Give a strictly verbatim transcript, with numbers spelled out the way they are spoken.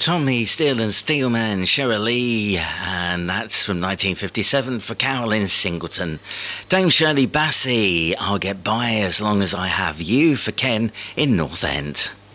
Tommy Steele and Steelman, Sheryl Lee, and that's from nineteen fifty-seven for Carolyn Singleton. Dame Shirley Bassey, I'll Get By As Long As I Have You for Ken in North End.